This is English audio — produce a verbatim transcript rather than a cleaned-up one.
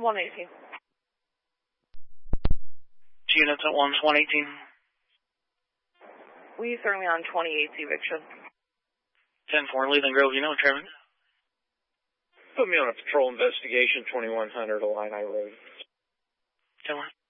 one eighteen. Units at one eighteen. We certainly on twenty-eighth eviction. ten four, leaving Grove, you know traffic. Put me on a patrol investigation, twenty-one hundred Illini Road. ten one.